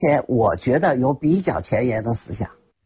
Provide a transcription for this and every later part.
且我覺得有比較前沿的思想。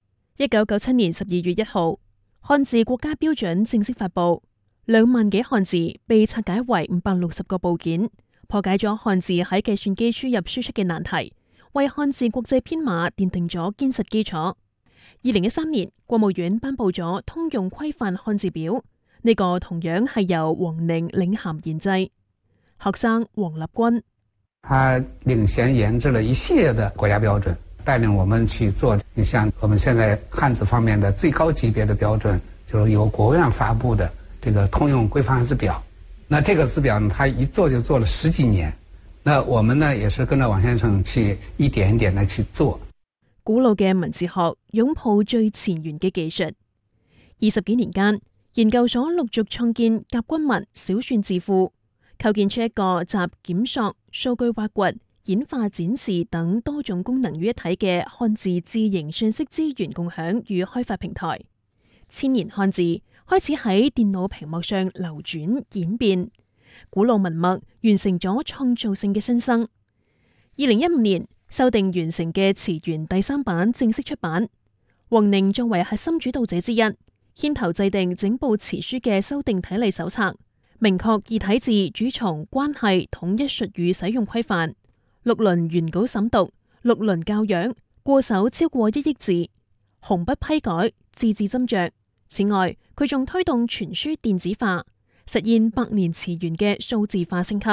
1997年12月1號，漢字國家標準正式發布，2萬幾漢字被拆解為560個部件，破解咗漢字喺計算機輸入輸出嘅難題，為漢字國際編碼奠定咗堅實基礎。2013年，國務院頒布咗通用規範漢字表，呢個同樣係由王寧領銜研製。學生王立軍， 他領銜研製了一系列的國家標準，帶領我們去做。你像我們現在漢字方面的最高級別的標準，就是由國務院發布的這個通用規範漢字表。那這個字表呢，他一做就做了10幾年。那我們呢，也是跟着王先生去一點一點的去做。 古老嘅文字學擁抱最前沿嘅技術。20幾年間，研究所陸續創建甲骨文小篆字庫，構建出一個集檢索、數據挖掘、演化展示等多種功能於一體嘅漢字字形信息資源共享與開發平台。千年漢字開始喺電腦屏幕上流轉演變，古老文墨完成咗創造性嘅新生。2015年修訂完成嘅詞源第3版正式出版，王寧作為核心主導者之一，牽頭制定整部詞書嘅修訂體例手冊，明確異體字主從關係統一術語使用規範，6輪原稿審讀，6輪校樣，過手超過1億字，紅筆批改，字字斟酌。此外，佢仲推動全書電子化，實現百年詞源嘅數字化升級。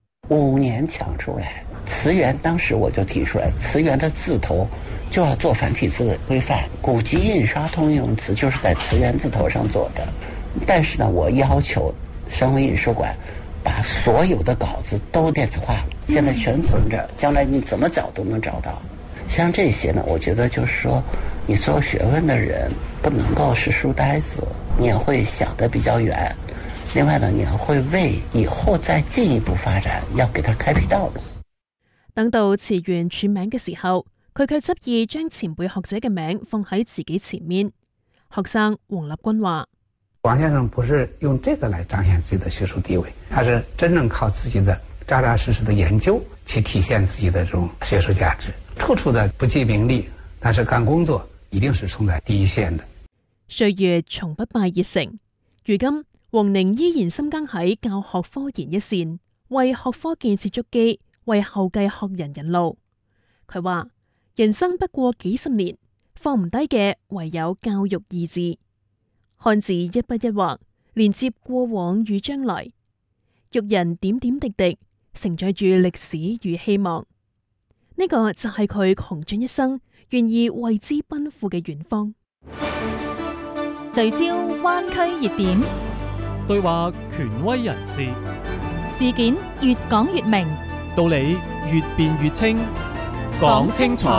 5年搶出來，詞源當時我就提出來，詞源的字頭就要做繁體字規範，古籍印刷通用詞就是在詞源字頭上做的。但是呢，我要求省委印書館把所有的稿子都電子化，現在全存着，將來你怎麼找都能找到。像這些呢，我覺得就是說，你做學問的人不能夠是書呆子，你也會想得比較遠。另外呢，你會為以後再進一步發展，要給他開闢道路。 等到詞源署名嘅時候，佢卻執意將前輩學者嘅名放喺自己前面。學生王立軍話： 王先生不是用這個來彰顯自己的學術地位，他是真正靠自己的扎扎實實的研究去體現自己的這種學術價值。處處的不計名利，但是幹工作一定是衝在第一線的。 歲月從不敗熱誠，如今王寧依然深耕喺教學科研一線，為學科建設築基，為後繼學人引路。佢話：人生不過幾十年，放唔低嘅唯有教育二字。漢字一筆一畫，連接過往與將來，育人點點滴滴，承載住歷史與希望。呢個就係佢窮盡一生，願意為之奔赴嘅遠方。 聚焦灣區熱點， 對話權威人士， 事件越講越明， 道理越辯越清，講清楚。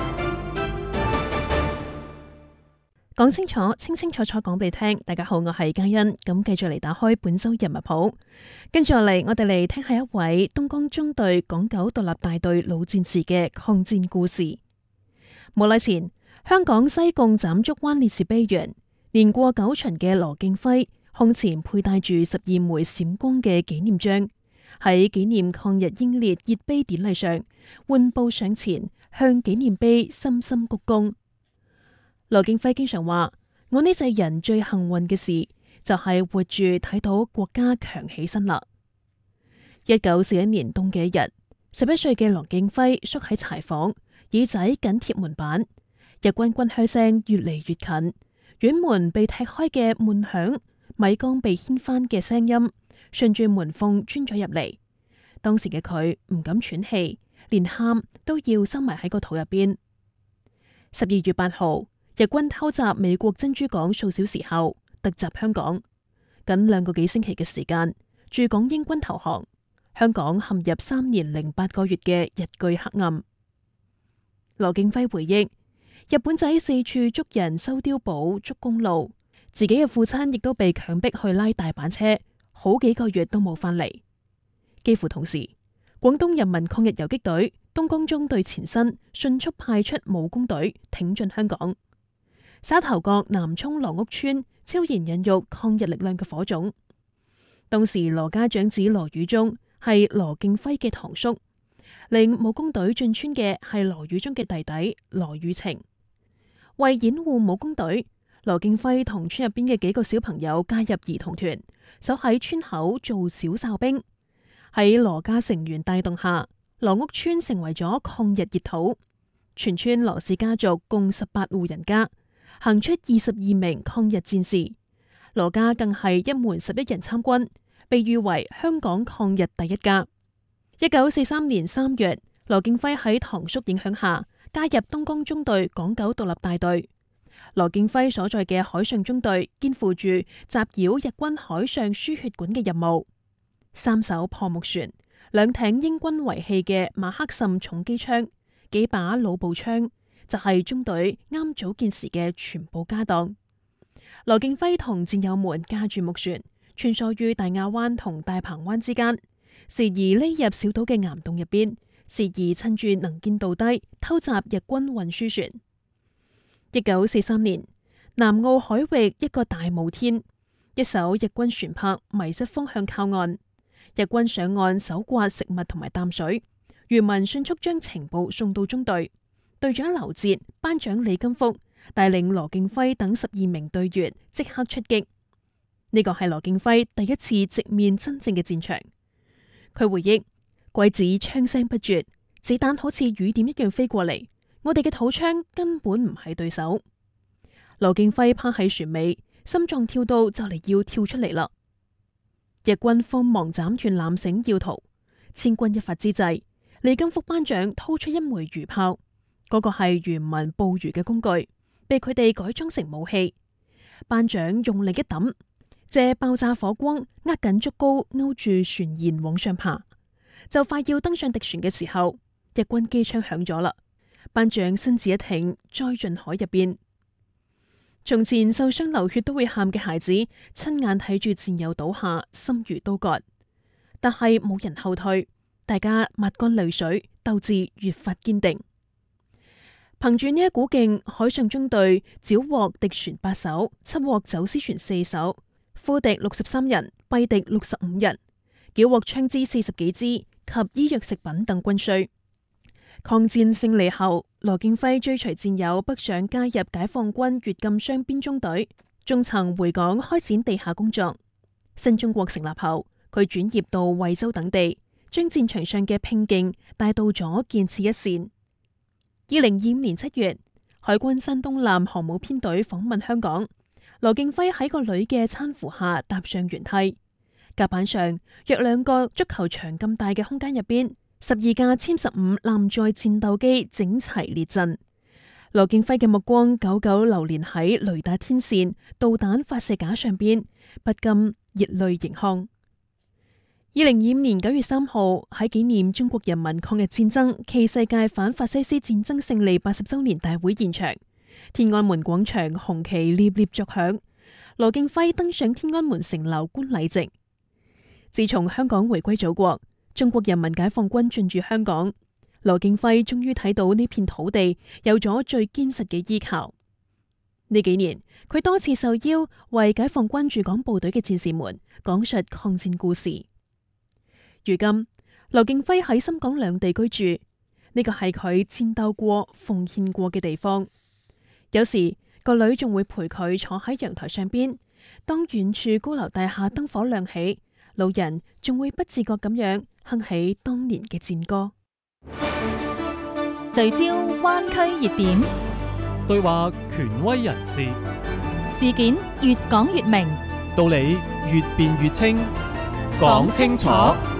講清楚，清清楚楚講俾你聽。大家好，我係嘉欣，咁繼續嚟打開本周人物譜。跟住落嚟，我哋嚟聽下一位東江中隊港九獨立大隊老戰士嘅抗戰故事。冇耐前，香港西貢斬竹灣烈士碑園，年過9旬嘅羅敬輝胸前佩戴住12枚閃光嘅紀念章，喺紀念抗日英烈熱碑典禮上，緩步上前向紀念碑深深鞠躬。羅敬輝經常話：我呢世人最幸運嘅事，就係活住睇到國家強起身啦。1941年冬嘅一日，11歲嘅羅敬輝縮喺柴房，耳仔緊貼門板，日軍軍靴聲越嚟越近，院門被踢開嘅悶響，米缸被掀翻嘅聲音，順住門縫鑽咗入嚟。當時嘅佢唔敢喘氣，連喊都要收埋喺個肚入邊。12月8號。日軍偷襲美國珍珠港數小時後，突襲香港，僅2個幾星期嘅時間，駐港英軍投降，香港陷入3年零8個月嘅日據黑暗。羅敬輝回憶，日本仔四處捉人收碉堡、捉公路，自己嘅父親亦都被強迫去拉大板車，好幾個月都冇返嚟。幾乎同時，廣東人民抗日游擊隊東江中隊前身迅速派出武工隊挺進香港。沙頭角南涌羅屋村超然孕育抗日力量嘅火種。當時羅家長子羅宇忠係羅敬輝嘅堂叔， 令武工隊進村嘅係羅宇忠嘅弟弟羅宇晴。為掩護武工隊，羅敬輝同村入邊嘅幾個小朋友加入兒童團，守喺村口做小哨兵。喺羅家成員帶動下，羅屋村成為咗抗日熱土。全村羅氏家族共18戶人家，行出22名抗日戰士。羅家更係一門11人參軍，被譽為香港抗日第一家。1943年3月，羅敬輝喺堂叔影響下加入東江中隊港九獨立大隊。羅敬輝所在嘅海上中隊肩負住襲擾日軍海上輸血管嘅任務。3艘破木船、2艇英軍遺棄嘅馬克沁重機槍、幾把老步槍，就係中隊啱組建時嘅全部家當。羅敬輝同戰友們駕住木船，穿梭於大亞灣同大鵬灣之間，時而匿入小島嘅岩洞入邊，時而趁住能見度低偷襲日軍運輸船。1943年，南澳海域一個大霧天，一艘日軍船舶迷失方向靠岸，日軍上岸搜刮食物同埋淡水，漁民迅速將情報送到中隊，隊長劉捷、班長李金福帶領羅敬輝等12名隊員即刻出擊。呢個係羅敬輝第一次直面真正嘅戰場。佢回憶：鬼子槍聲不絕，子彈好似雨點一樣飛過嚟，我哋嘅土槍根本唔係對手。羅敬輝趴喺船尾，心臟跳到就嚟要跳出嚟啦。日軍慌忙斬斷纜繩要逃，千鈞一髮之際，李金福班長掏出一枚魚炮，嗰個係漁民捕魚嘅工具，被佢哋改裝成武器。班長用力一抌，借爆炸火光握緊竹篙勾住船舷往上爬，就快要登上敵船嘅時候，日軍機槍響咗啦。班長身子一挺，栽進海入邊。從前受傷流血都會喊嘅孩子，親眼睇住戰友倒下，心如刀割。但係冇人後退，大家抹乾淚水，鬥志越發堅定。憑住呢一股勁，海上中隊繳獲敵船8艘，緝獲走私船4艘，俘敵63人，斃敵65人，繳獲槍支40幾支及醫藥食品等軍需。抗戰勝利後，羅敬輝追隨戰友北上加入解放軍粵贛雙邊中隊，仲曾回港開展地下工作。新中國成立後，佢轉業到惠州等地，將戰場上嘅拼勁帶到咗建設一線。2025年7月，海軍山東艦航母編隊訪問香港，羅敬輝喺個女嘅攙扶下踏上舷梯，甲板上約2個足球場咁大嘅空間入邊，12架殲15艦載戰鬥機整齊列陣。羅敬輝嘅目光久久流連喺雷達天線、導彈發射架上邊，不禁熱淚盈眶。2025年9月3號，喺紀念中國人民抗日戰爭暨世界反法西斯戰爭勝利80週年大會現場，天安門廣場紅旗獵獵作響，羅敬輝登上天安門城樓觀禮席。自從香港回歸祖國，中國人民解放軍進駐香港，羅敬輝終於睇到呢片土地有咗最堅實嘅依靠。呢幾年，佢多次受邀為解放軍駐港部隊嘅戰士們講述抗戰故事。如今，羅敬輝喺深港兩地居住，呢個係佢戰鬥過、奉獻過嘅地方。有時個女仲會陪佢坐喺陽台上邊，當遠處高樓大廈燈火亮起，老人仲會不自覺咁樣哼起當年嘅戰歌。 聚焦灣區熱點， 對話權威人士， 事件越講越明， 道理越辯越清，講清楚。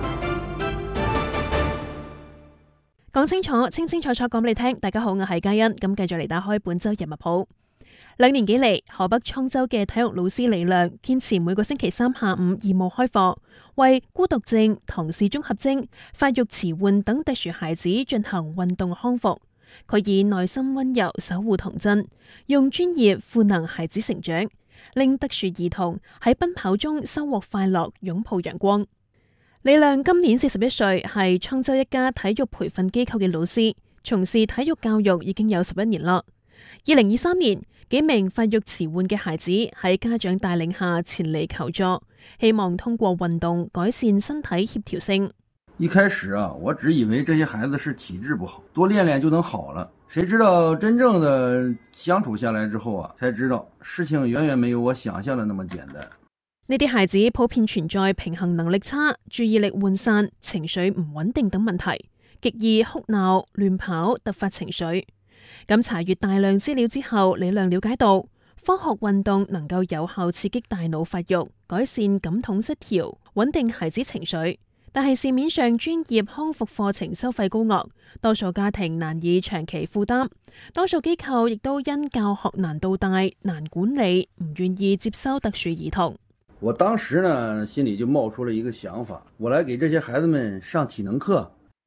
講清楚，清清楚楚講俾你聽。大家好，我係嘉欣，咁繼續嚟打開本周人物譜。2年幾嚟，河北滄州嘅體育老師李亮堅持每個星期3下午義務開課，為孤獨症、唐氏綜合徵、發育遲緩等特殊孩子進行運動康復。佢以內心溫柔守護童真，用專業賦能孩子成長，令特殊兒童喺奔跑中收穫快樂，擁抱陽光。李亮今年41歲，係滄州一家體育培訓機構嘅老師，從事體育教育已經有11年啦。2023年，幾名發育遲緩嘅孩子喺家長帶領下前嚟求助，希望通過運動改善身體協調性。 一开始啊，我只以为这些孩子是体质不好，多练练就能好了。谁知道真正的相處下來之後啊，才知道事情遠遠沒有我想象的那麼簡單。 呢啲孩子普遍存在平衡能力差、注意力渙散、情緒唔穩定等問題，極易哭鬧、亂跑、突發情緒。咁查閱大量資料之後，李亮了解到科學運動能夠有效刺激大腦發育，改善感統失調，穩定孩子情緒。但係市面上專業康復課程收費高昂，多數家庭難以長期負擔，多數機構亦都因教學難度大、難管理，唔願意接收特殊兒童。 我當時呢，心裡就冒出了一個想法，我來給這些孩子們上體能課。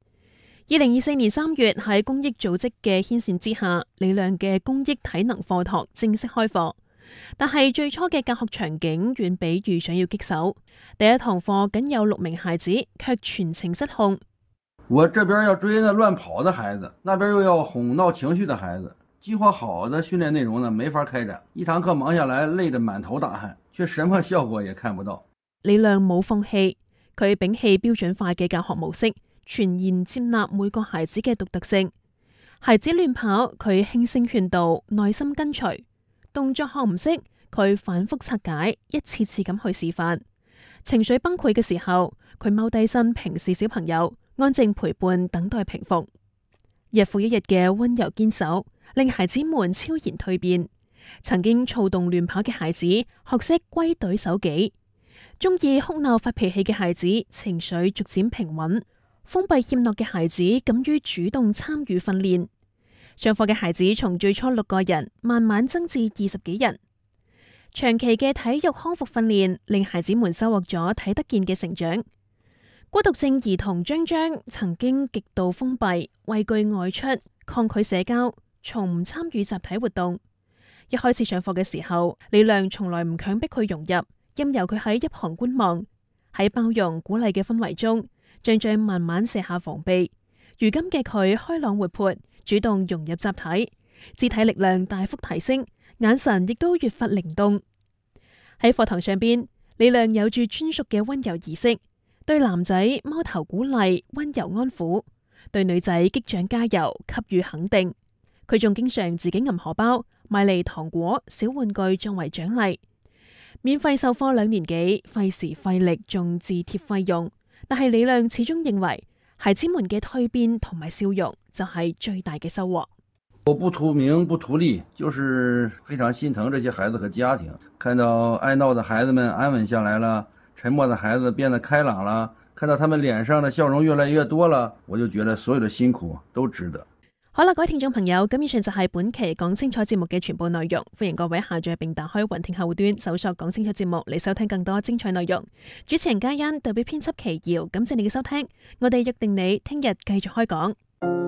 2024年3月喺公益組織嘅牽線之下，李亮嘅公益體能課堂正式開課。但係最初嘅教學場景遠比預想要棘手，第一堂課僅有6名孩子，卻全程失控。 我這邊要追那亂跑的孩子，那邊又要哄鬧情緒的孩子，計劃好的訓練內容呢，沒法開展。一堂課忙下來，累得滿頭大汗，卻什麼效果也看不到。 李亮冇放棄，佢摒棄標準化嘅教學模式，全然接納每個孩子嘅獨特性。孩子亂跑，佢輕聲勸導，耐心跟隨。動作學唔識，佢反覆拆解，一次次咁去示範。情緒崩潰嘅時候，佢踎低身平視小朋友，安靜陪伴，等待平復。日復一日嘅溫柔堅守，令孩子們超然蛻變。曾經躁動亂跑嘅孩子，學識歸隊守己；中意哭鬧發脾氣嘅孩子，情緒逐漸平穩；封閉怯懦嘅孩子，敢於主動參與訓練。上課嘅孩子從最初6個人慢慢增至20幾人。長期嘅體育康復訓練令孩子們收穫咗睇得見嘅成長。孤獨症兒童張張曾經極度封閉，畏懼外出，抗拒社交，從唔參與集體活動。一開始上課嘅時候，李亮從來唔強迫佢融入，任由佢喺一旁觀望。喺包容鼓勵嘅氛圍中，張張慢慢卸下防備。如今嘅佢開朗活潑，主動融入集體，肢體力量大幅提升，眼神亦都越發靈動。喺課堂上邊，李亮有住專屬嘅溫柔儀式，對男仔摸頭鼓勵、溫柔安撫，對女仔擊掌加油、給予肯定。佢仲經常自己揞荷包買嚟糖果、小玩具作為獎勵。免費授課2年幾，費時費力，仲自貼費用。但係李亮始終認為，孩子們嘅蛻變同埋笑容就係最大嘅收穫。 我不圖名不圖利，就是非常心疼這些孩子和家庭。看到愛鬧的孩子們安穩下來了，沉默的孩子變得開朗了，看到他們臉上的笑容越來越多了，我就覺得所有的辛苦都值得。 好啦，各位聽眾朋友，咁以上就係本期講清楚節目嘅全部內容。歡迎各位下載並打開雲聽客戶端，搜索講清楚節目嚟收聽更多精彩內容。主持人嘉欣，代表編輯奇瑤，感謝你嘅收聽。我哋約定你聽日繼續開講。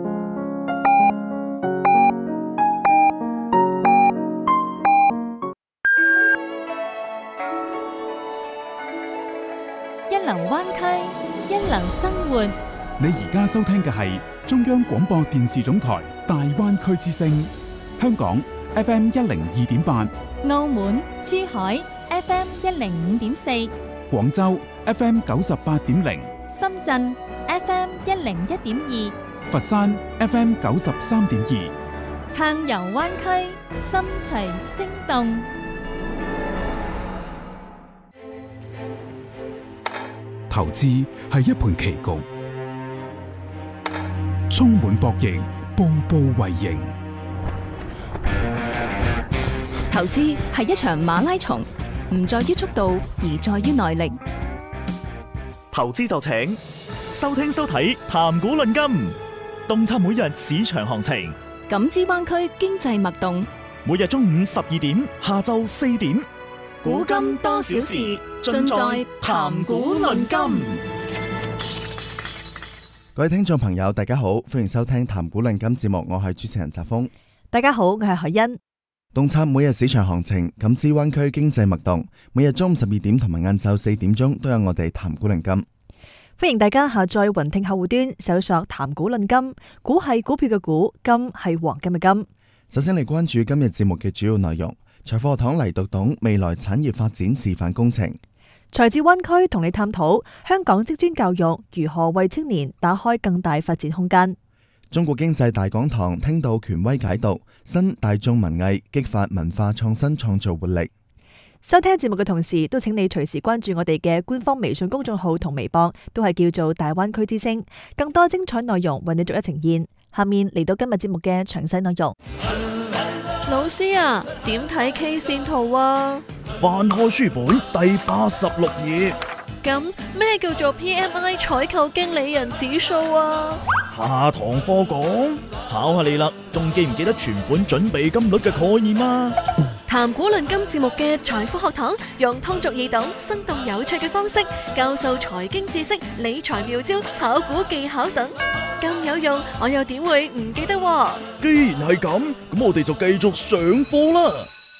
一流灣區，一流生活。 你而家收聽嘅係中央廣播電視總台大灣區之聲，香港 FM 102.8， 澳門、珠海 FM 105.4， 廣州 FM 98.0， 深圳 FM 101.2， 佛山 FM 93.2， 暢遊灣區，心隨聲動。 投資係一盤棋局，充滿博弈，步步為營。 投資係一場馬拉松，唔在於速度，而在於耐力。 投資就請收聽收睇談股論金，洞察每日市場行情， 感知灣區經濟脈動。 每日中午12點，下晝4點， 古今多少事，盡在談股論金。 各位聽眾朋友，大家好，歡迎收聽談股論金節目，我係主持人澤峰。 大家好，我係海欣。 洞察每日市場行情，感知灣區經濟脈動。每日中午12點同埋晏晝4點鐘都有我哋談股論金。 歡迎大家下載雲聽客戶端，搜索談股論金。股係股票嘅股，金係黃金嘅金。 首先嚟關注今日節目嘅主要內容。財貨堂嚟讀懂未來產業發展示範工程。 才智灣區同你探討香港職專教育如何為青年打開更大發展空間。 中國經濟大講堂聽到權威解讀，新大眾文藝激發文化創新創造活力。 收聽節目嘅同時，都請你隨時關注我哋嘅官方微信公眾號同微博，都係叫做大灣區之聲，更多精彩內容為你逐一呈現。下面嚟到今日節目嘅詳細內容。 老師啊，點睇 K 線圖啊？ 翻開書本第86頁。 咁咩叫做 PMI 採購經理人指數啊？ 下堂課講，考下你啦，仲記唔記得存款準備金率嘅概念啊？ 談古論今節目嘅財富學堂，用通俗易懂、生動有趣嘅方式教授財經知識、理財妙招、炒股技巧等，咁有用，我又點會唔記得？ 既然係咁，咁我哋就繼續上課啦。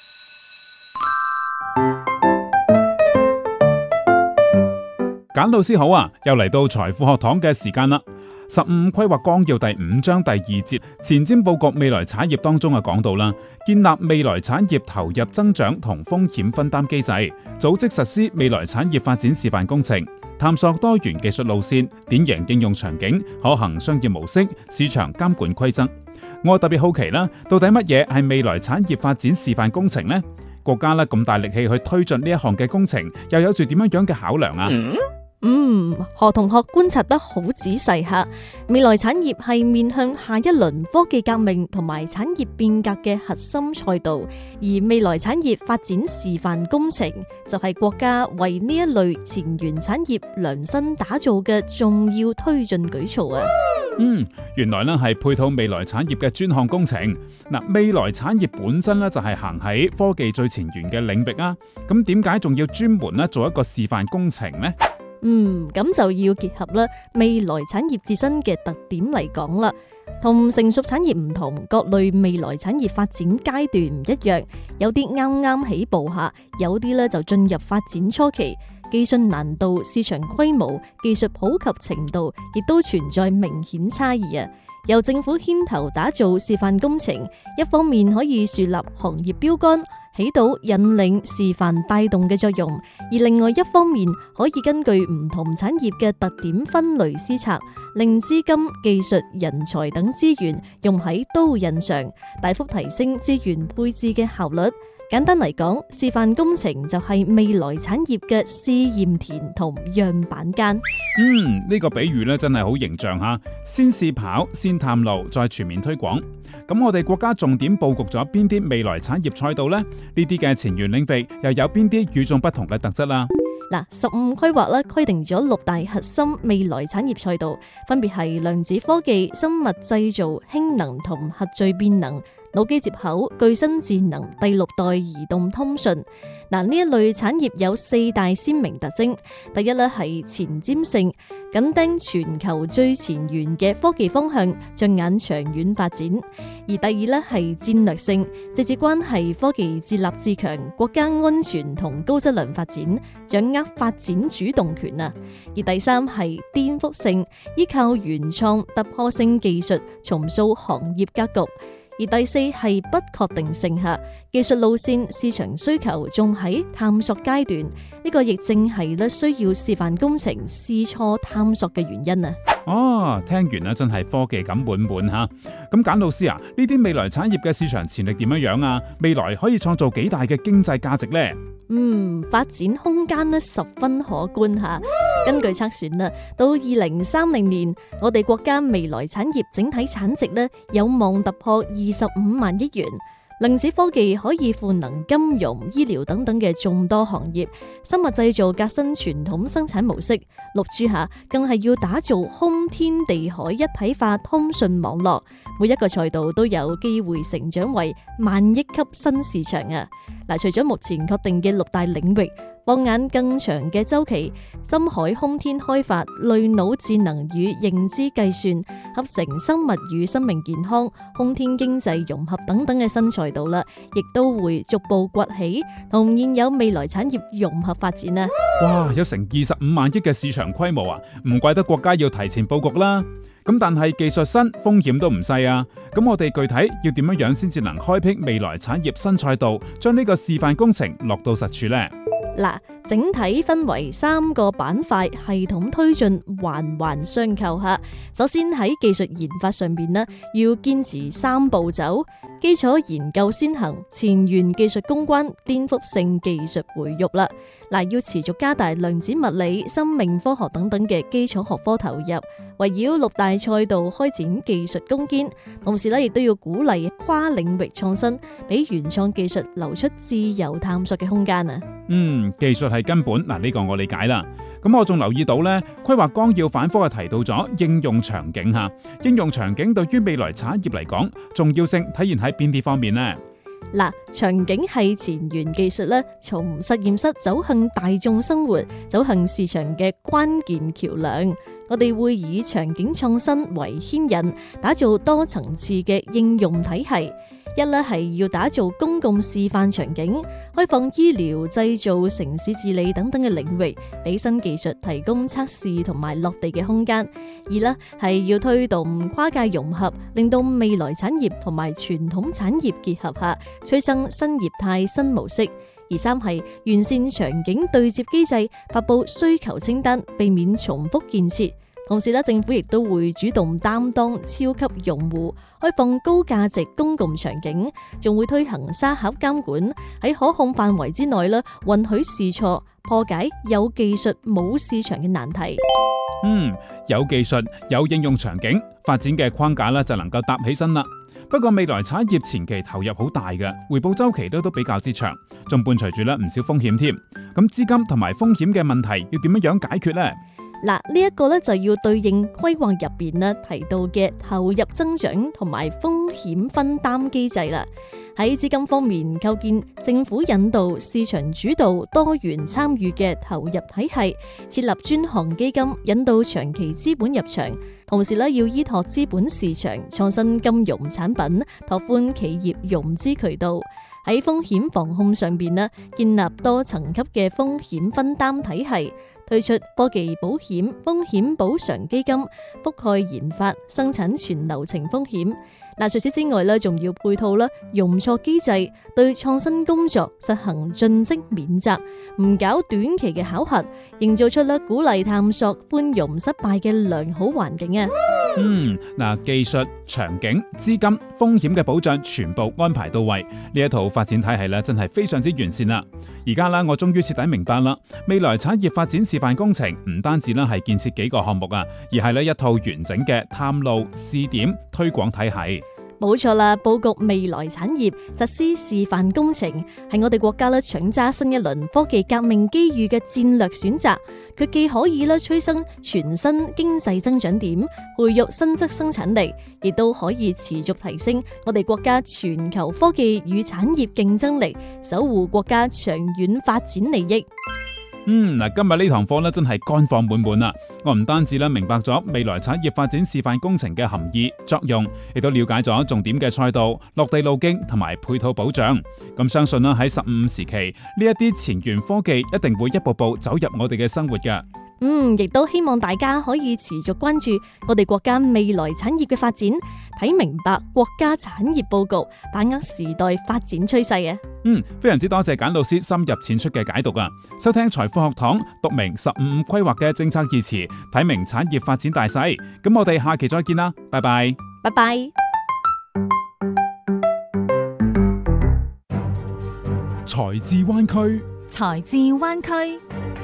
簡老師好啊，又嚟到財富學堂嘅時間啦。15規劃綱要第5章第2節前瞻佈局未來產業當中講到啦，建立未來產業投入增長同風險分擔機制，組織實施未來產業發展示範工程，探索多元技術路線、典型應用場景、可行商業模式、市場監管規則。我特別好奇啦，到底乜嘢係未來產業發展示範工程呢？國家咁大力氣去推進呢一項嘅工程，又有住點樣嘅考量啊？ 何同學觀察得好仔細吓，未來產業係面向下一輪科技革命同埋產業變革嘅核心賽道，而未來產業發展示範工程就係國家為呢一類前沿產業量身打造嘅重要推進舉措啊！ 原來係配套未來產業嘅專項工程。未來產業本身就係行喺科技最前沿嘅領域啊，咁點解仲要專門做一個示範工程呢？ 咁就要結合啦未來產業自身嘅特點嚟講啦。同成熟產業唔同，各類未來產業發展階段唔一樣，有啲啱啱起步下，有啲就進入發展初期，技術難度、市場規模、技術普及程度亦都存在明顯差異啊。由政府牽頭打造示範工程，一方面可以樹立行業標杆，起到引領、示範、帶動嘅作用；而另外一方面，可以根據唔同產業嘅特點分類施策，令資金、技術、人才等資源用喺刀刃上，大幅提升資源配置嘅效率。簡單嚟講，示範工程就係未來產業嘅試驗田同樣板間。 呢個比喻真係好形象吓，先試跑，先探路，再全面推廣。咁我哋國家重點佈局咗邊啲未來產業賽道呢？呢啲嘅前沿領域又有邊啲與眾不同嘅特質啦 ？15規劃規定咗6大核心未來產業賽道，分別係量子科技、生物製造、氫能同核聚變能、腦機接口、具身智能、第6代移動通訊。呢一類產業有4大鮮明特徵。第一係前瞻性，緊盯全球最前沿嘅科技方向，着眼長遠發展；而第二係戰略性，直接關係科技自立自強、國家安全同高質量發展，掌握發展主動權啊；而第三係顛覆性，依靠原創突破性技術重塑行業格局。而第四係不確定性下，技術路線、市場需求仲喺探索階段，呢個亦正係需要示範工程試錯探索嘅原因啊！ 聽完真係科技感滿滿吓。咁簡老師啊，呢啲未來產業嘅市場潛力點樣啊？未來可以創造幾大嘅經濟價值呢？ 發展空間十分可觀吓。根據測算到2030年，我哋國家未來產業整體產值有望突破25萬億元。量子科技可以賦能金融、醫療等等嘅眾多行業，生物製造革新傳統生產模式，6G下更係要打造空天地海一體化通訊網絡，每一個賽道都有機會成長為萬億級新市場啊！除咗目前確定嘅6大領域，放眼更長嘅周期，深海空天開發、類腦智能與認知計算、合成生物與生命健康、空天經濟融合等等嘅新賽道啦，亦都會逐步崛起，同現有未來產業融合發展啊！ 哇，有成25萬億嘅市場規模啊，唔怪得國家要提前佈局啦。咁但係技術新，風險都唔細啊！咁我哋具體要點樣先至能開闢未來產業新賽道，將呢個示範工程落到實處呢？ 嗱，整體分為3個板塊，系統推進，環環相扣吓。首先喺技術研發上邊呢，要堅持3步走：基礎研究先行，前沿技術攻關，顛覆性技術培育啦。嗱，要持續加大量子物理、生命科學等等嘅基礎學科投入，圍繞6大賽道開展技術攻堅，同時咧亦都要鼓勵跨領域創新，俾原創技術留出自由探索嘅空間啊！ 技術係根本，嗱呢個我理解啦。咁我仲留意到呢，規劃綱要反覆係提到咗應用場景吓，應用場景對於未來產業嚟講，重要性體現喺邊啲方面呢？ 嗱，場景係前沿技術咧，從實驗室走向大眾生活、走向市場嘅關鍵橋樑。我哋會以場景創新為牽引，打造多層次嘅應用體系。一咧係要打造公共示範場景，開放醫療、製造、城市治理等等嘅領域，俾新技術提供測試同埋落地嘅空間。二咧係要推動跨界融合，令到未來產業同埋傳統產業結合下，催生新業態、新模式。而三係完善場景對接機制，發佈需求清單，避免重複建設。同時咧，政府亦都會主動擔當超級用戶，開放高價值公共場景，仲會推行沙盒監管，喺可控範圍之內咧，允許試錯，破解有技術冇市場嘅難題。 有技術有應用場景，發展嘅框架咧就能夠搭起身啦。不過未來產業前期投入好大嘅，回報週期都比較之長，仲伴隨住咧唔少風險添。咁資金同埋風險嘅問題要點樣解決呢？ 嗱，呢一個咧就要對應規劃入邊咧提到嘅投入增長同埋風險分擔機制啦。喺資金方面，構建政府引導、市場主導、多元參與嘅投入體系，設立專項基金，引導長期資本入場。同時咧，要依託資本市場，創新金融產品，拓寬企業融資渠道。喺風險防控上邊咧，建立多層級嘅風險分擔體系，推出科技保險、風險補償基金，覆蓋研發、生產全流程風險。嗱，除此之外咧，仲要配套啦容錯機制，對創新工作實行盡職免責，唔搞短期嘅考核，營造出咧鼓勵探索、寬容失敗嘅良好環境啊！ 技術、場景、資金、風險嘅保障全部安排到位，呢一套發展體系咧真係非常之完善啦！而家啦，我終於徹底明白啦，未來產業發展示範工程唔單止啦係建設幾個項目啊，而係咧一套完整嘅探路、試點、推廣體系。 冇錯啦，佈局未來產業，實施示範工程，係我哋國家咧搶揸新一輪科技革命機遇嘅戰略選擇。佢既可以咧催生全新經濟增長點，培育新質生產力，亦都可以持續提升我哋國家全球科技與產業競爭力，守護國家長遠發展利益。 今日呢堂課咧真係乾貨滿滿啦！我唔單止咧明白咗未來產業發展示範工程嘅含義作用，亦都了解咗重點嘅賽道、落地路徑同埋配套保障。咁相信啦喺15時期呢一啲前沿科技一定會一步步走入我哋嘅生活嘅。 亦都希望大家可以持續關注我哋國家未來產業嘅發展，睇明白國家產業佈局，把握時代發展趨勢啊！ 非常之多謝簡老師深入淺出嘅解讀啊！收聽財富學堂，讀明15規劃嘅政策意詞，睇明產業發展大勢。咁我哋下期再見啦，拜拜！ 拜拜！ 財智灣區， 財智灣區。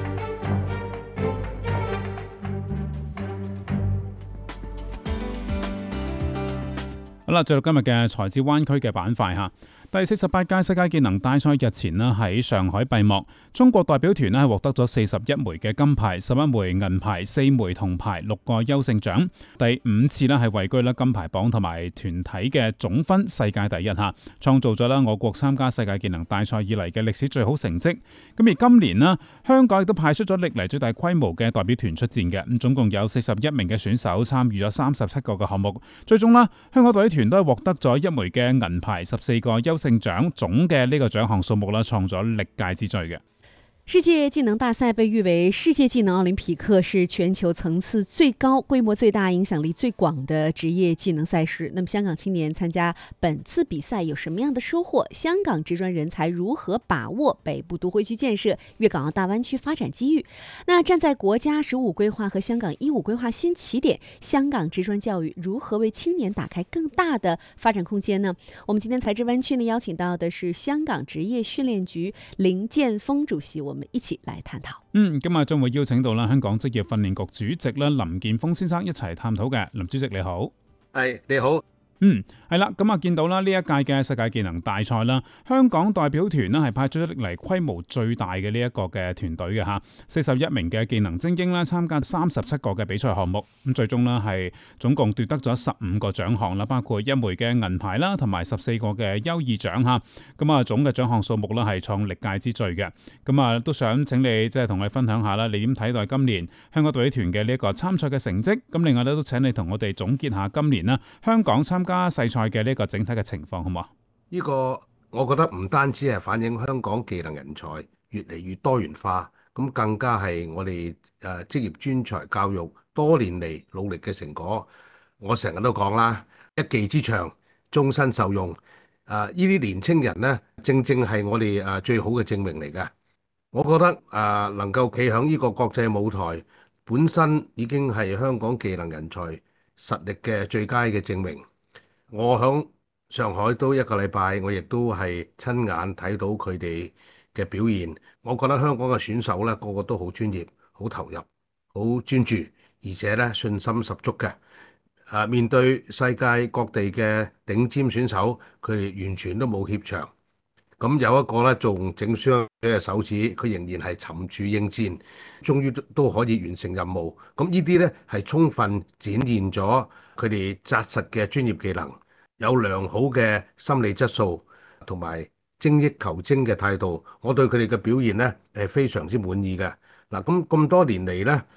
好啦，進入今日嘅財智灣區嘅板塊吓。第48屆世界技能大賽日前咧喺上海閉幕，中國代表團咧獲得咗41枚嘅金牌、11枚銀牌、4枚銅牌、6個優勝獎，第5次咧係位居咧金牌榜同埋團體嘅總分世界第一吓，創造咗咧我國參加世界技能大賽以嚟嘅歷史最好成績。咁而今年咧，香港亦都派出咗歷嚟最大規模嘅代表團出戰嘅，咁總共有41名嘅選手參與咗37個嘅項目，最終啦，香港代表團都係獲得咗1枚嘅銀牌、14個優勝獎，總嘅呢個獎項數目啦，創咗歷屆之最嘅。 世界技能大赛被誉为世界技能奥林匹克，是全球层次最高、规模最大、影响力最广的职业技能赛事。那么香港青年参加本次比赛有什么样的收获？香港职专人才如何把握北部都会区建设、粤港澳大湾区发展机遇？那站在国家15规划和香港15规划新起点，香港职专教育如何为青年打开更大的发展空间呢？我们今天财智湾区呢邀请到的是香港职業訓練局林健鋒主席，我們一起來探討。 今日將會邀請到啦香港職業訓練局主席啦林健鋒先生一齊探討嘅。林主席你好。 係，你好。 係啦，咁啊見到啦呢一屆嘅世界技能大賽啦，香港代表團呢係派出歷嚟規模最大嘅呢一個嘅團隊嘅嚇，41名嘅技能精英啦參加37個嘅比賽項目，咁最終呢係總共奪得咗15個獎項啦，包括1枚嘅銀牌啦，同埋14個嘅優異獎嚇，咁啊總嘅獎項數目啦係創歷屆之最嘅，咁啊都想請你即係同我哋分享下啦，你點睇待今年香港代表團嘅呢一個參賽嘅成績？咁另外咧都請你同我哋總結下今年啦香港參加世賽嘅呢個整體嘅情況，好唔好？ 呢個我覺得唔單止係反映香港技能人才越嚟越多元化，咁更加係我哋職業專才教育多年嚟努力嘅成果。我成日都講啦，一技之長，終身受用。呢啲年青人呢，正正係我哋最好嘅證明嚟㗎。我覺得能夠企響呢個國際舞台，本身已經係香港技能人才實力嘅最佳嘅證明。我響上海都一個禮拜，我亦都係親眼睇到佢哋嘅表現。我覺得香港嘅選手咧，個個都好專業、好投入、好專注，而且咧信心十足嘅。面對世界各地嘅頂尖選手，佢哋完全都冇怯場。咁有一個咧仲整傷嘅手指，佢仍然係沉住應戰，終於都可以完成任務。咁呢啲咧係充分展現咗佢哋紮實嘅專業技能，有良好嘅心理質素同埋精益求精嘅態度。我對佢哋嘅表現咧係非常之滿意嘅。嗱，咁多年嚟咧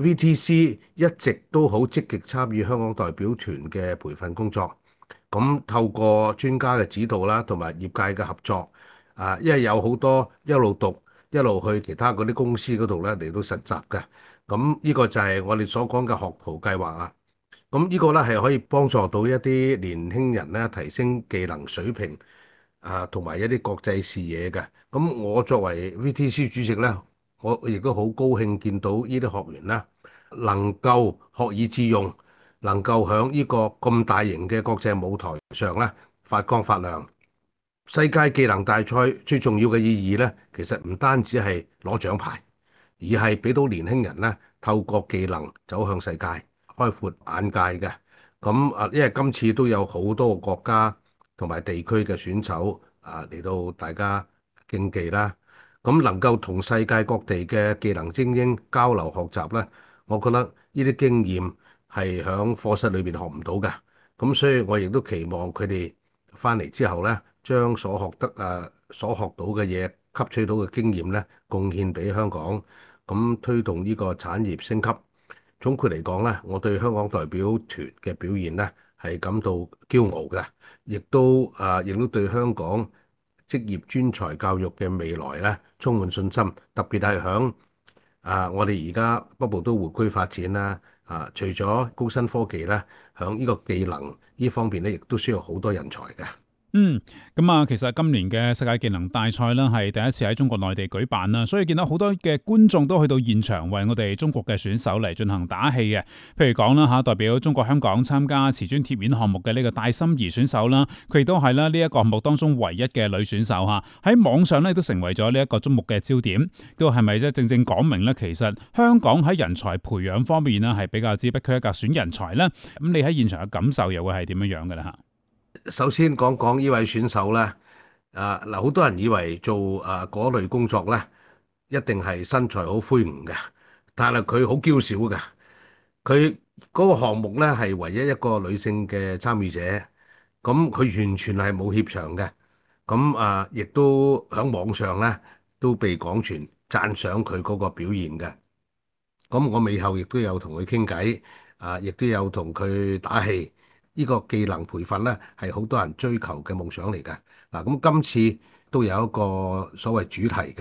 VTC 一直都好積極參與香港代表團嘅培訓工作。咁透過專家嘅指導啦，同埋業界嘅合作，因為有好多一路讀一路去其他嗰啲公司嗰度咧嚟到實習嘅。咁呢個就係我哋所講嘅學徒計劃啊。咁呢個咧係可以幫助到一啲年輕人咧提升技能水平同埋一啲國際視野嘅。咁我作為 VTC 主席咧，我亦都好高興見到呢啲學員咧能夠學以致用，能夠喺呢個咁大型嘅國際舞台上咧發光發亮。世界技能大賽最重要嘅意義咧，其實唔單止係攞獎牌，而係俾到年輕人咧透過技能走向世界，開闊眼界嘅。咁因為今次都有好多個國家同埋地區嘅選手嚟到大家競技啦。咁能夠同世界各地嘅技能精英交流學習咧，我覺得呢啲經驗係喺課室裏邊學唔到嘅。咁所以我亦都期望佢哋翻嚟之後咧，將所學到嘅嘢、吸取到嘅經驗咧，貢獻俾香港，咁推動呢個產業升級。總括嚟講咧，我對香港代表團嘅表現咧係感到驕傲嘅，亦都對香港職業專才教育嘅未來咧充滿信心。特別係響我哋而家北部都會區發展啦，除咗高新科技咧，響呢個技能呢方面咧，亦都需要好多人才嘅。 其實今年嘅世界技能大賽啦，係第一次喺中國內地舉辦啦，所以見到好多嘅觀眾都去到現場為我哋中國嘅選手嚟進行打氣嘅。譬如講啦代表中國香港參加瓷磚貼面項目嘅呢個戴心怡選手啦，佢亦都係啦呢一個項目當中唯一嘅女選手嚇，喺網上咧都成為咗呢一個矚目嘅焦點。都係咪即係正正講明咧，其實香港喺人才培養方面呢係比較之不拘一格選人才咧？咁你喺現場嘅感受又會係點樣樣嘅咧嚇？ 首先講講呢位選手咧，好多人以為做嗰類工作咧，一定係身材好魁梧嘅，但係佢好嬌小嘅。佢嗰個項目咧係唯一一個女性嘅參與者，咁佢完全係冇怯場嘅。咁亦都喺網上咧都被廣傳讚賞佢嗰個表現嘅。咁我尾後亦都有同佢傾偈，亦都有同佢打氣。呢個技能培訓咧係好多人追求嘅夢想嚟嘅。咁今次都有一個所謂主題嘅，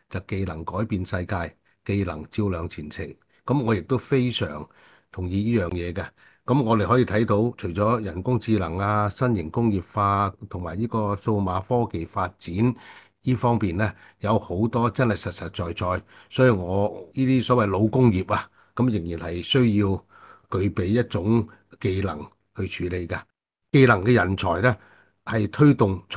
就技能改變世界，技能照亮前程。咁我亦都非常同意呢樣嘢嘅。咁我哋可以睇到，除咗人工智能啊、新型工業化同埋呢個數碼科技發展呢方面呢，有好多真係實實在在。所以我呢啲所謂老工業啊，咁仍然係需要具備一種技能去處理㗎。技能嘅人才呢，係推動